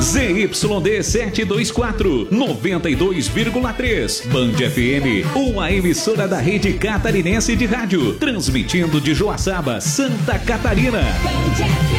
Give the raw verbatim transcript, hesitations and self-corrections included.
Z Y D setecentos e vinte e quatro, noventa e dois vírgula três. Band F M, uma emissora da rede catarinense de rádio, transmitindo de Joaçaba, Santa Catarina. Band F M.